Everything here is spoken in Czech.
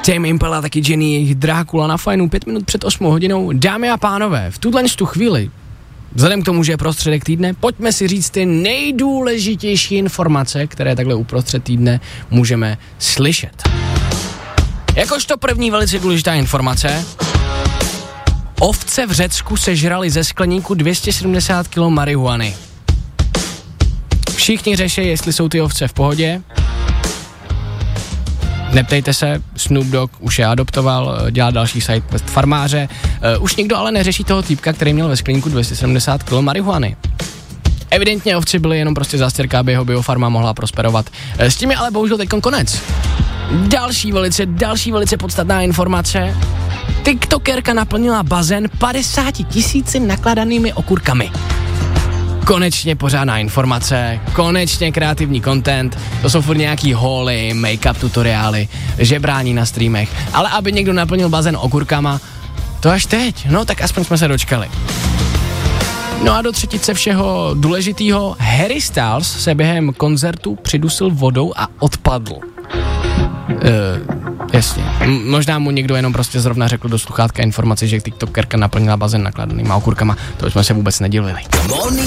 Tame Impala, taky Jenny, jejich Drákula na fajnu 5 minut před 8 hodinou. Dámy a pánové, v tu chvíli, vzhledem k tomu, že je prostředek týdne, pojďme si říct ty nejdůležitější informace, které takhle uprostřed týdne můžeme slyšet. Jakožto první velice důležitá informace, ovce v Řecku sežrali ze skleníku 270 kg marihuany. Všichni řeší, jestli jsou ty ovce v pohodě. Neptejte se, Snoop Dogg už je adoptoval, dělá další site farmáře. Už nikdo ale neřeší toho týpka, který měl ve skleníku 270 kg marihuany. Evidentně ovci byly jenom prostě zástěrka, aby jeho biofarma mohla prosperovat. S tím je ale bohužel teďkon konec. Další velice podstatná informace. TikTokerka naplnila bazén 50 000 nakladanými okurkami. Konečně pořádná informace, konečně kreativní content, to jsou furt nějaký hauly, make-up tutoriály, žebrání na streamech, ale aby někdo naplnil bazén okurkama, to až teď, no tak aspoň jsme se dočkali. No a do třetice všeho důležitýho, Harry Styles se během koncertu přidusil vodou a odpadl. Jasně. Možná mu někdo jenom prostě zrovna řekl do sluchátka informaci, že TikTokerka naplnila bazén nakladanýma okurkama, to jsme se vůbec nedivili.